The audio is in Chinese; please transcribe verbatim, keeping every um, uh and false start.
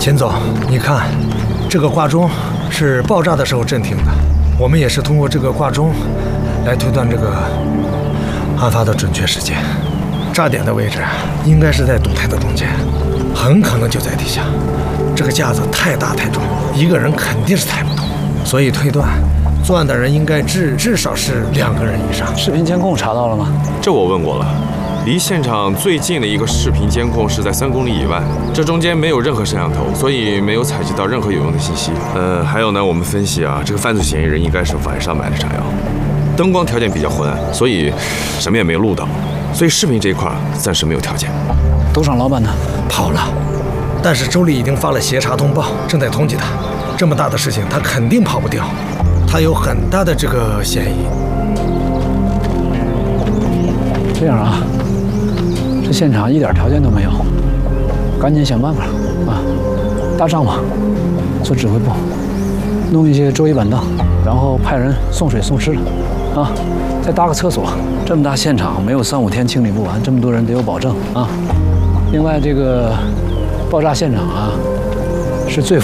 秦总，你看，这个挂钟是爆炸的时候震停的，我们也是通过这个挂钟来推断这个案发的准确时间。炸点的位置应该是在赌台的中间，很可能就在地下。这个架子太大太重，一个人肯定是抬不动，所以推断作案的人应该至至少是两个人以上。 视频监控查到了吗？ 这我问过了。 离现场最近的一个视频监控是在三公里以外，这中间没有任何摄像头，所以没有采集到任何有用的信息。呃，还有呢，我们分析啊，这个犯罪嫌疑人应该是晚上买的炸药，灯光条件比较昏暗，所以什么也没有录到，所以视频这一块暂时没有条件。 赌场老板呢？ 跑了，但是周丽已经发了协查通报，正在通缉他。这么大的事情，他肯定跑不掉，他有很大的这个嫌疑。 这样啊。 这现场一点条件都没有，赶紧想办法啊！搭帐篷，做指挥部，弄一些桌椅板凳，然后派人送水送吃的，啊，再搭个厕所。这么大现场，没有三五天清理不完，这么多人得有保证啊。另外，这个爆炸现场啊，是最